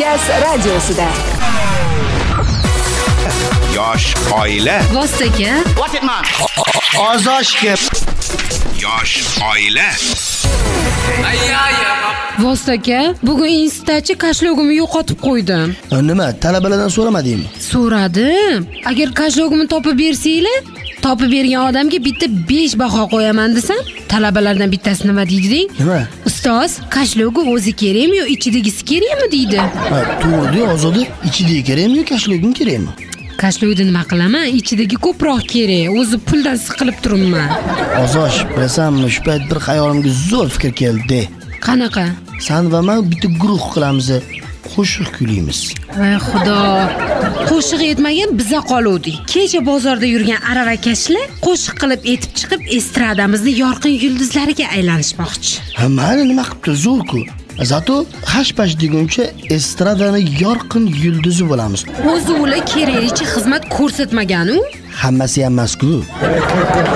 Markaz radiosida. Yosh oila. Vostoka. Ozoshga. Yosh oila. Vostoka, bugun institutchi kashlogimni yo'qotib qo'ydim. Nima, talabalardan so'ramadingmi? So'radim. Agar kashlogimni topib bersanglar, topib bergan odamga bitta 5 baho qo'yaman desam, talabalardan bittasi nima deydi? Nima? Ustoz, kashlogi o'zi kerakmi yo ichidagisi kerakmi deydi. Ha, to'g'ri, Ozodi, ichidagi kerakmi yo kashloging kerakmi? Kashlogni nima qilaman? Ichidagi ko'proq kerak. O'zi puldan siqilib turibman. Ozosh, bilasanmi, shu payt bir xayolimga zo'r fikr keldi. Qanaqa? Sen va men bitta guruh qilamiz. Qo'shiq kuylaymiz. Voy xudo. Qo'shiq yetmagan biza qoluvdik. Kecha bozorda yurgan aravakashlar qo'shiq qilib etib chiqib estradamizni yorqin yulduzlariga aylanishmoqchi. Ha, mana nima qilibdi, zo'r-ku. Zato hash-pash deguncha estradani yorqin yulduzi bo'lamiz. O'zi ular keraklicha xizmat ko'rsatmagan-u. Hammasi ham emas-ku.